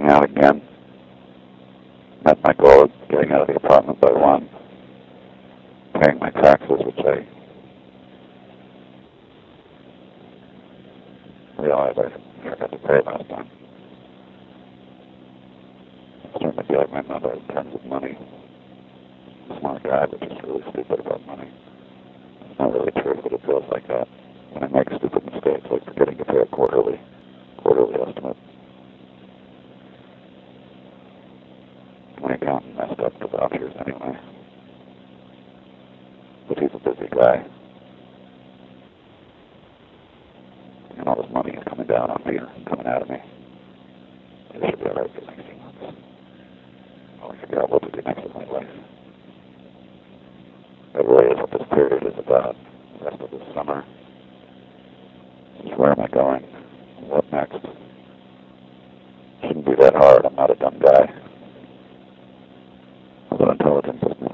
getting out again. Met my goal of getting out of the apartment by 1. Paying my taxes, which I realized I forgot to pay last time. I certainly feel like my mother in terms of money. Smart guy, but just really stupid about money. It's not really true, but it feels like that when I make stupid mistakes, like forgetting to pay a quarterly estimate. My accountant messed up the vouchers anyway. But he's a busy guy. And all this money is coming down on me, coming out of me. It should be alright for the next few months. I'll figure out what to do next with my life. That really is what this period is about. The rest of this summer. Just where am I going? What next? Shouldn't be that hard. I'm not a dumb guy. Although intelligence is